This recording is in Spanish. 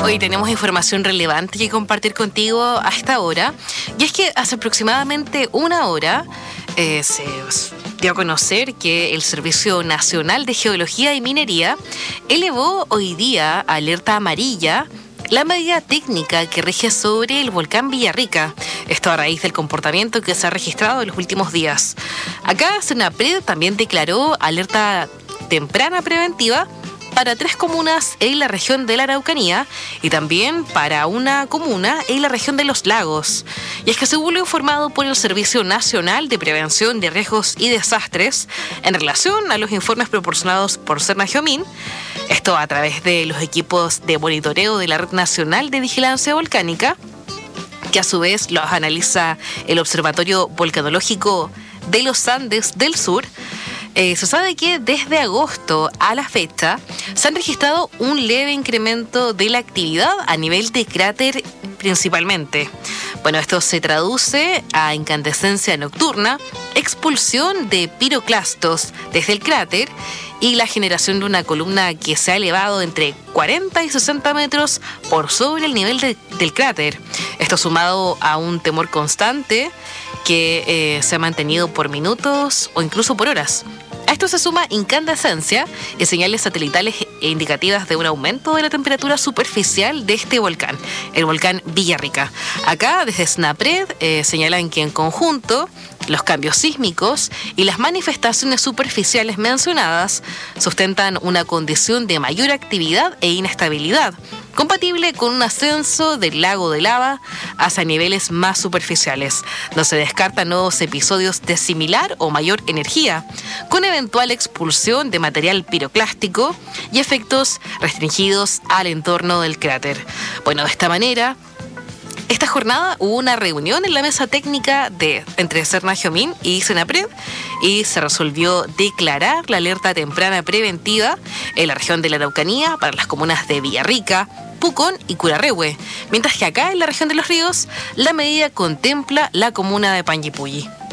Hoy tenemos información relevante que compartir contigo a esta hora. Y es que hace aproximadamente una hora se dio a conocer que el Servicio Nacional de Geología y Minería elevó hoy día a alerta amarilla la medida técnica que rige sobre el volcán Villarrica. Esto a raíz del comportamiento que se ha registrado en los últimos días. Acá SENAPRED también declaró alerta temprana preventiva para 3 comunas en la región de la Araucanía y también para una comuna en la región de los Lagos. Y es que según lo informado por el Servicio Nacional de Prevención de Riesgos y Desastres, en relación a los informes proporcionados por Cernagiomín, esto a través de los equipos de monitoreo de la Red Nacional de Vigilancia Volcánica, que a su vez los analiza el Observatorio Volcanológico de los Andes del Sur, se sabe que desde agosto a la fecha se han registrado un leve incremento de la actividad a nivel de cráter principalmente. Bueno, esto se traduce a incandescencia nocturna, expulsión de piroclastos desde el cráter y la generación de una columna que se ha elevado entre 40 y 60 metros por sobre el nivel del cráter. Esto sumado a un temor constante que se ha mantenido por minutos o incluso por horas. A esto se suma incandescencia y señales satelitales e indicativas de un aumento de la temperatura superficial de este volcán, el volcán Villarrica. Acá, desde SENAPRED, señalan que en conjunto los cambios sísmicos y las manifestaciones superficiales mencionadas sustentan una condición de mayor actividad e inestabilidad, compatible con un ascenso del lago de lava hacia niveles más superficiales. No se descartan nuevos episodios de similar o mayor energía, con eventual expulsión de material piroclástico y efectos restringidos al entorno del cráter. Bueno, de esta manera, esta jornada hubo una reunión en la mesa técnica entre Cernagiomín y SENAPRED y se resolvió declarar la alerta temprana preventiva en la región de la Araucanía para las comunas de Villarrica, Pucón y Curarrehue, mientras que acá en la región de los Ríos la medida contempla la comuna de Panguipulli.